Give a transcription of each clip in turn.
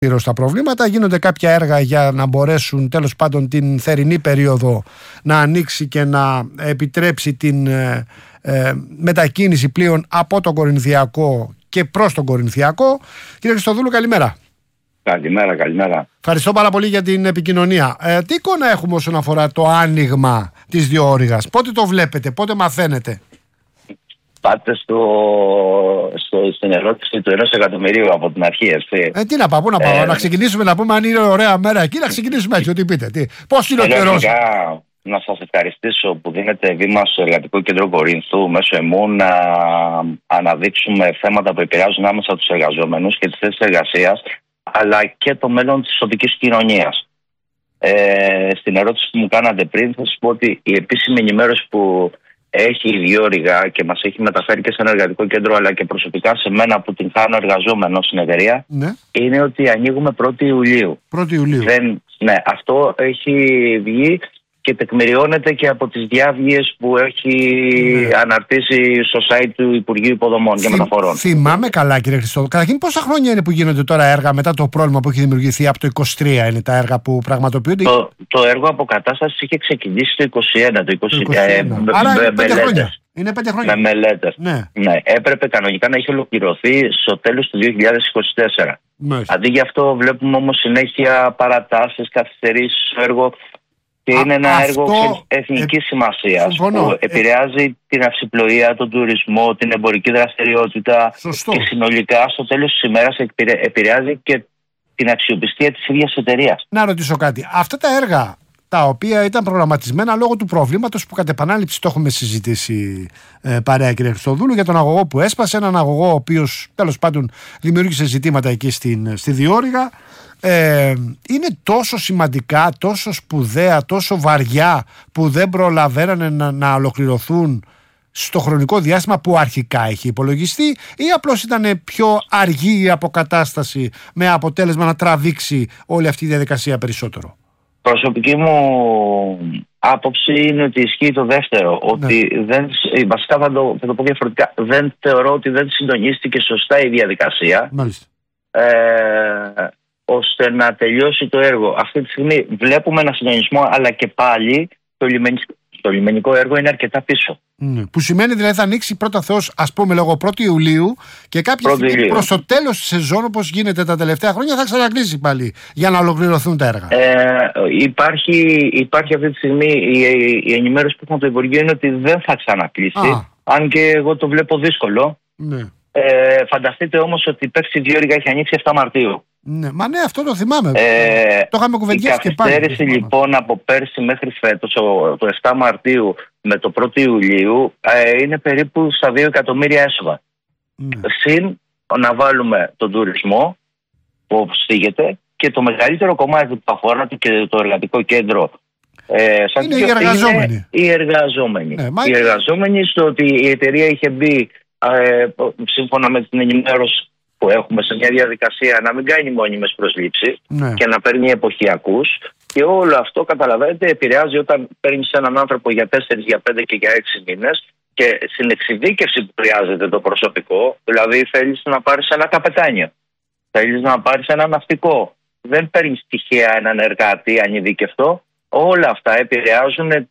στα προβλήματα. Γίνονται κάποια έργα για να μπορέσουν τέλος πάντων την θερινή περίοδο να ανοίξει και να επιτρέψει την μετακίνηση πλοίων από τον Κορινθιακό και προς τον Κορινθιακό. Κύριε Χριστοδούλου, καλημέρα. Καλημέρα. Ευχαριστώ πάρα πολύ για την επικοινωνία. Τι εικόνα έχουμε όσον αφορά το άνοιγμα της διόρυγας? Πότε το βλέπετε, πότε μαθαίνετε? Πάτε στην ερώτηση του 1 εκατομμυρίου από την αρχή, έτσι. Τι να πάω, πού να πάω, να ξεκινήσουμε να πούμε αν είναι ωραία μέρα εκεί, να ξεκινήσουμε έτσι, ό,τι πείτε. Πώς είναι ο καιρός? Να σας ευχαριστήσω που δίνετε βήμα στο Εργατικό Κέντρο Κορίνθου μέσω εμού να αναδείξουμε θέματα που επηρεάζουν άμεσα τους εργαζόμενους και τις θέσεις εργασίας, αλλά και το μέλλον της οδικής κοινωνίας. Στην ερώτηση που μου κάνατε πριν, θα σας πω ότι η επίσημη ενημέρωση που έχει η διόρυγα και μας έχει μεταφέρει και σε ένα εργατικό κέντρο, αλλά και προσωπικά σε μένα που την χάνω εργαζόμενο στην εταιρεία, είναι ότι ανοίγουμε 1η Ιουλίου. 1η Ιουλίου. Ναι, αυτό έχει βγει και τεκμηριώνεται και από τις διάβγειες που έχει αναρτήσει στο site του Υπουργείου Υποδομών και Μεταφορών. Θυμάμαι καλά, κύριε Χριστόδουλου. Καταρχήν, πόσα χρόνια είναι που γίνονται τώρα έργα μετά το πρόβλημα που έχει δημιουργηθεί από το 23? Είναι τα έργα που πραγματοποιούνται? Το έργο αποκατάσταση είχε ξεκινήσει το 21. Άρα είναι 5 χρόνια. Είναι 5 χρόνια. Με μελέτες. Ναι, έπρεπε κανονικά να έχει ολοκληρωθεί στο τέλος του 2024. Αντί γι' αυτό βλέπουμε όμως συνέχεια παρατάσεις, καθυστερήσεις στο έργο. Και είναι ένα έργο εθνικής σημασίας που επηρεάζει την αυσιπλοεία, τον τουρισμό, την εμπορική δραστηριότητα. Σωστό. Και συνολικά στο τέλος της ημέρας επηρεάζει και την αξιοπιστία της ίδιας εταιρείας. Να ρωτήσω κάτι. Αυτά τα έργα τα οποία ήταν προγραμματισμένα λόγω του προβλήματος που κατ' επανάληψη το έχουμε συζητήσει παρέα, κύριε Χριστοδούλου, για τον αγωγό που έσπασε, έναν αγωγό ο οποίος τέλος πάντων δημιούργησε ζητήματα εκεί στη διόρυγα. Είναι τόσο σημαντικά, τόσο σπουδαία, τόσο βαριά που δεν προλαβαίνανε να ολοκληρωθούν στο χρονικό διάστημα που αρχικά έχει υπολογιστεί, ή απλώς ήταν πιο αργή η αποκατάσταση με αποτέλεσμα να τραβήξει όλη αυτή η διαδικασία περισσότερο? Προσωπική μου άποψη είναι ότι ισχύει το δεύτερο. Ότι βασικά θα το πω διαφορετικά. Δεν θεωρώ ότι δεν συντονίστηκε σωστά η διαδικασία. Μάλιστα. Ώστε να τελειώσει το έργο. Αυτή τη στιγμή βλέπουμε ένα συντονισμό, αλλά και πάλι το λιμενικό έργο είναι αρκετά πίσω. Που σημαίνει δηλαδή θα ανοίξει πρώτα Θεός, ας πούμε λόγω 1η Ιουλίου, και κάποια στιγμή προς το τέλος της σεζόν, όπως γίνεται τα τελευταία χρόνια, θα ξανακλείσει πάλι για να ολοκληρωθούν τα έργα. Υπάρχει αυτή τη στιγμή η ενημέρωση που έχουμε από το Υπουργείο είναι ότι δεν θα ξανακλείσει. Αν και εγώ το βλέπω δύσκολο. Ναι. Φανταστείτε όμως ότι πέρσι η διόρυγα έχει ανοίξει 7 Μαρτίου. Ναι, μα ναι, αυτό το θυμάμαι. Το είχαμε κουβεντιάσει και πάλι. Η καθυστέρηση λοιπόν από πέρσι μέχρι φέτος, το 7 Μαρτίου με το 1η Ιουλίου, είναι περίπου στα 2 εκατομμύρια έσοδα. Συν να βάλουμε τον τουρισμό που φύγεται και το μεγαλύτερο κομμάτι που αφορά και το εργατικό κέντρο. Είναι οι εργαζόμενοι. Οι εργαζόμενοι στο ότι η εταιρεία είχε μπει, σύμφωνα με την ενημέρωση που έχουμε, σε μια διαδικασία να μην κάνει μόνιμες προσλήψεις και να παίρνει εποχιακούς. Και όλο αυτό, καταλαβαίνετε, επηρεάζει όταν παίρνεις έναν άνθρωπο για 4, για 5 και για 6 μήνες και στην εξειδίκευση που χρειάζεται το προσωπικό. Δηλαδή θέλεις να πάρεις ένα καπετάνιο, θέλεις να πάρεις ένα ναυτικό. Δεν παίρνεις τυχαία έναν εργάτη ανειδίκευτο. Όλα αυτά επηρεάζουν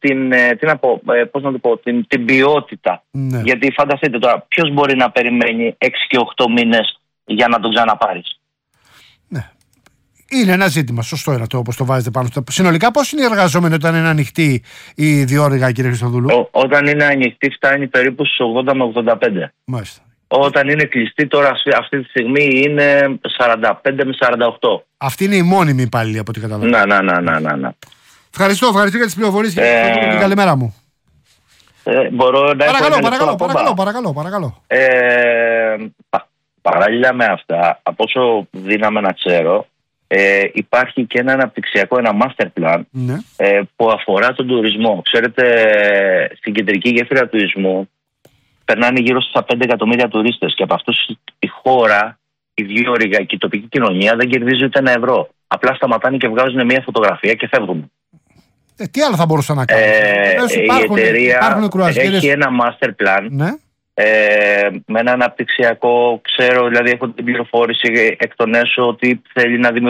την ποιότητα. Γιατί φανταστείτε τώρα, ποιος μπορεί να περιμένει 6 και 8 μήνες για να τον ξαναπάρεις? Ναι. Είναι ένα ζήτημα, σωστό είναι αυτό, όπως το βάζετε πάνω στο. Συνολικά, πώς είναι οι εργαζόμενοι όταν είναι ανοιχτή η διόρυγα, κύριε Χριστοδούλου? Όταν είναι ανοιχτή, φτάνει περίπου στους 80 με 85. Μάλιστα. Όταν είναι κλειστή, τώρα αυτή τη στιγμή είναι 45 με 48. Αυτή είναι η μόνιμη υπάλληλη, από ό,τι καταλαβαίνω. Ναι. Ευχαριστώ για τις πληροφορίες και την καλημέρα μου. Μπορώ να Παρακαλώ. Παράλληλα με αυτά, από όσο δύναμε να ξέρω, υπάρχει και ένα αναπτυξιακό, ένα master plan που αφορά τον τουρισμό. Ξέρετε, στην κεντρική γέφυρα τουρισμού περνάνε γύρω στα 5 εκατομμύρια τουρίστες και από αυτούς η χώρα, η διόρυγα και η τοπική κοινωνία δεν κερδίζει ούτε ένα ευρώ. Απλά σταματάνε και βγάζουν μια φωτογραφία και φεύγουν. Τι άλλο θα μπορούσα να κάνω? Η εταιρεία έχει ένα master plan με ένα αναπτυξιακό, ξέρω, δηλαδή έχω την πληροφόρηση εκ των έσω ότι θέλει να δημιουργήσει